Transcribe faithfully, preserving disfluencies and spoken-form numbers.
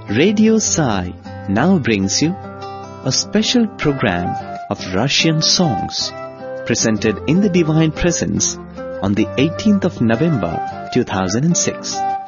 Radio Sai now brings you a special program of Russian songs presented in the Divine Presence on the eighteenth of November two thousand six.